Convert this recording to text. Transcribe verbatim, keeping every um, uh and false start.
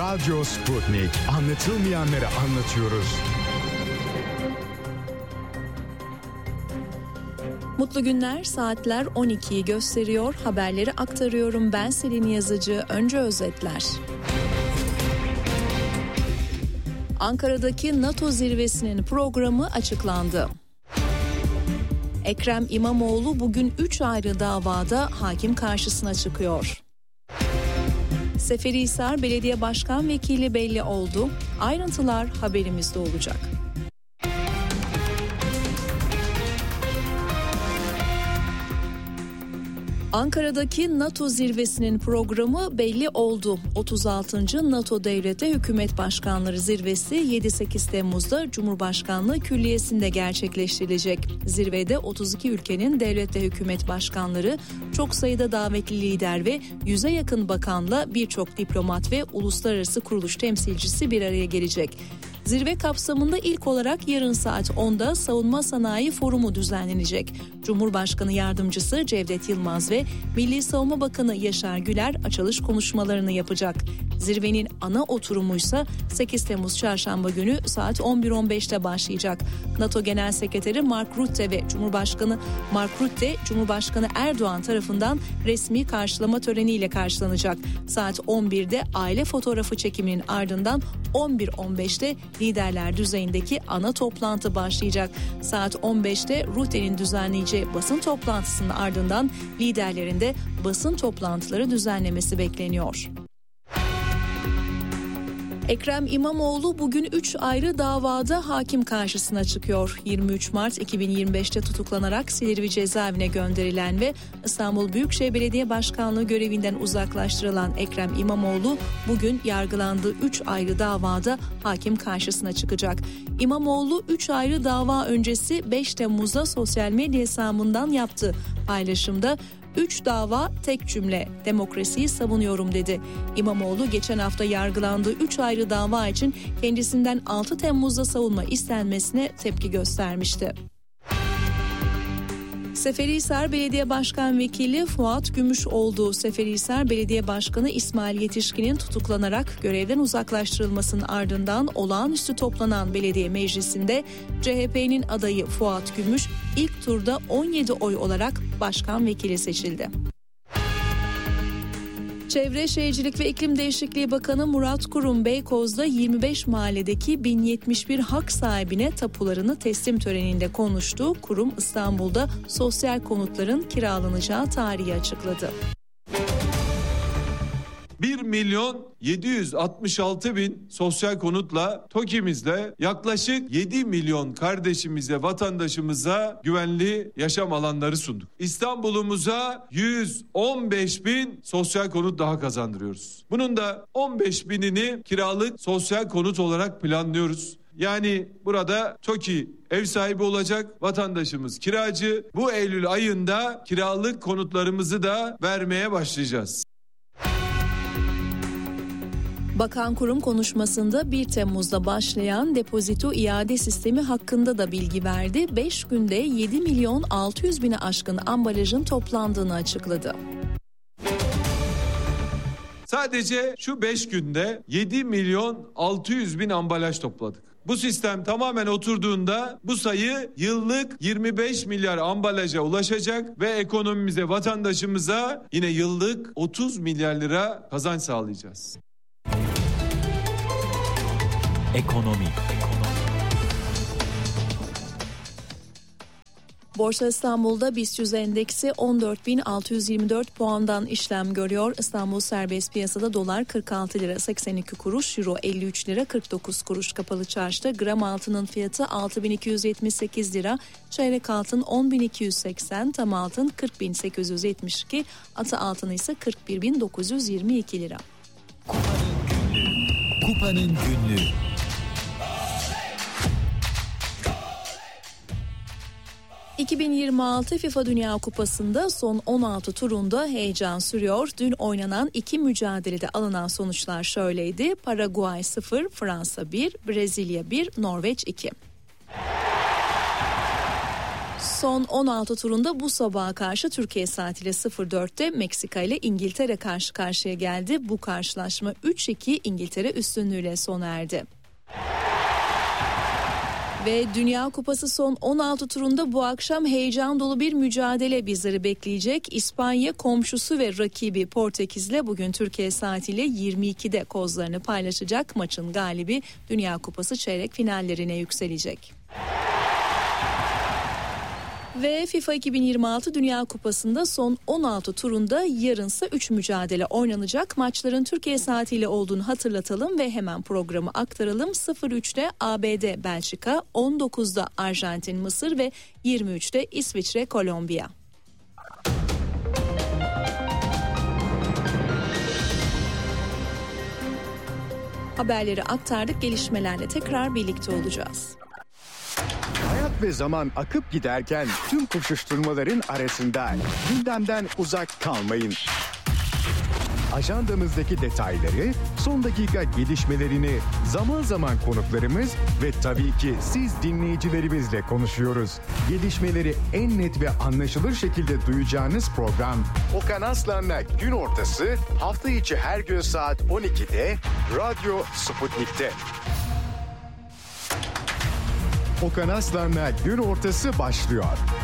Radyo Sputnik. Anlatılmayanları anlatıyoruz. Mutlu günler, saatler on ikiyi gösteriyor. Haberleri aktarıyorum. Ben Selin Yazıcı. Önce özetler. Ankara'daki NATO zirvesinin programı açıklandı. Ekrem İmamoğlu bugün üç ayrı davada hakim karşısına çıkıyor. Seferihisar Belediye Başkan Vekili belli oldu. Ayrıntılar haberimizde olacak. Ankara'daki NATO zirvesinin programı belli oldu. otuz altıncı NATO Devlet ve Hükümet Başkanları Zirvesi yedi sekiz Temmuz'da Cumhurbaşkanlığı Külliyesi'nde gerçekleştirilecek. Zirvede otuz iki ülkenin devlet ve hükümet başkanları, çok sayıda davetli lider ve yüze yakın bakanla birçok diplomat ve uluslararası kuruluş temsilcisi bir araya gelecek. Zirve kapsamında ilk olarak yarın saat onda Savunma Sanayi Forumu düzenlenecek. Cumhurbaşkanı Yardımcısı Cevdet Yılmaz ve Milli Savunma Bakanı Yaşar Güler açılış konuşmalarını yapacak. Zirvenin ana oturumuysa sekiz Temmuz Çarşamba günü saat on bir on beşte başlayacak. NATO Genel Sekreteri Mark Rutte ve Cumhurbaşkanı Mark Rutte, Cumhurbaşkanı Erdoğan tarafından resmi karşılama töreniyle karşılanacak. Saat on birde aile fotoğrafı çekiminin ardından on bir on beşte liderler düzeyindeki ana toplantı başlayacak. Saat on beşte Rutte'nin düzenleyeceği basın toplantısının ardından liderlerin de basın toplantıları düzenlemesi bekleniyor. Ekrem İmamoğlu bugün üç ayrı davada hakim karşısına çıkıyor. yirmi üç Mart iki bin yirmi beşte tutuklanarak Silivri cezaevine gönderilen ve İstanbul Büyükşehir Belediye Başkanlığı görevinden uzaklaştırılan Ekrem İmamoğlu bugün yargılandığı üç ayrı davada hakim karşısına çıkacak. İmamoğlu üç ayrı dava öncesi beş Temmuz'da sosyal medya hesabından yaptığı paylaşımda Üç dava tek cümle, demokrasiyi savunuyorum dedi. İmamoğlu geçen hafta yargılandığı üç ayrı dava için kendisinden altı Temmuz'da savunma istenmesine tepki göstermişti. Seferihisar Belediye Başkan Vekili Fuat Gümüşoğlu, Seferihisar Belediye Başkanı İsmail Yetişkin'in tutuklanarak görevden uzaklaştırılmasının ardından olağanüstü toplanan belediye meclisinde C H P'nin adayı Fuat Gümüş ilk turda on yedi oy olarak başkan vekili seçildi. Çevre Şehircilik ve İklim Değişikliği Bakanı Murat Kurum Beykoz'da yirmi beş mahalledeki bin yetmiş bir hak sahibine tapularını teslim töreninde konuştu. Kurum İstanbul'da sosyal konutların kiralanacağı tarihi açıkladı. bir milyon yedi yüz altmış altı bin sosyal konutla TOKİ'mizle yaklaşık yedi milyon kardeşimize, vatandaşımıza güvenli yaşam alanları sunduk. İstanbul'umuza yüz on beş bin sosyal konut daha kazandırıyoruz. Bunun da on beş binini kiralık sosyal konut olarak planlıyoruz. Yani burada TOKİ ev sahibi olacak, vatandaşımız kiracı. Bu Eylül ayında kiralık konutlarımızı da vermeye başlayacağız. Bakan Kurum konuşmasında bir Temmuz'da başlayan depozito iade sistemi hakkında da bilgi verdi. beş günde yedi milyon altı yüz bini aşkın ambalajın toplandığını açıkladı. Sadece şu beş günde yedi milyon altı yüz bin ambalaj topladık. Bu sistem tamamen oturduğunda bu sayı yıllık yirmi beş milyar ambalaja ulaşacak ve ekonomimize, vatandaşımıza yine yıllık otuz milyar lira kazanç sağlayacağız. Ekonomi. Borsa İstanbul'da BIST yüz endeksi on dört bin altı yüz yirmi dört puandan işlem görüyor. İstanbul serbest piyasada dolar kırk altı lira seksen iki kuruş, euro elli üç lira kırk dokuz kuruş. Kapalı çarşıda gram altının fiyatı altı bin iki yüz yetmiş sekiz lira, çeyrek altın on bin iki yüz seksen, tam altın kırk bin sekiz yüz yetmiş iki, atı altın ise kırk bir bin dokuz yüz yirmi iki lira. Kupanın günlüğü. iki bin yirmi altı FIFA Dünya Kupası'nda son on altı turunda heyecan sürüyor. Dün oynanan iki mücadelede alınan sonuçlar şöyleydi. Paraguay sıfır, Fransa bir, Brezilya bir, Norveç iki. Son on altı turunda bu sabaha karşı Türkiye saatiyle sıfır dörtte Meksika ile İngiltere karşı karşıya geldi. Bu karşılaşma üç iki İngiltere üstünlüğüyle sona erdi. Ve Dünya Kupası son on altı turunda bu akşam heyecan dolu bir mücadele bizleri bekleyecek. İspanya komşusu ve rakibi Portekiz'le bugün Türkiye saatiyle yirmi ikide kozlarını paylaşacak. Maçın galibi Dünya Kupası çeyrek finallerine yükselecek. Ve FIFA iki bin yirmi altı Dünya Kupası'nda son on altı turunda yarınsa üç mücadele oynanacak. Maçların Türkiye saatiyle olduğunu hatırlatalım ve hemen programı aktaralım. sıfır üçte A B D Belçika, on dokuzda Arjantin Mısır ve yirmi üçte İsviçre Kolombiya. Haberleri aktardık, gelişmelerle tekrar birlikte olacağız. Hayat ve zaman akıp giderken tüm koşuşturmaların arasında gündemden uzak kalmayın. Ajandamızdaki detayları, son dakika gelişmelerini zaman zaman konuklarımız ve tabii ki siz dinleyicilerimizle konuşuyoruz. Gelişmeleri en net ve anlaşılır şekilde duyacağınız program Okan Aslan'la Gün Ortası hafta içi her gün saat on ikide Radyo Sputnik'te. Okan Aslan'la Gün Ortası başlıyor.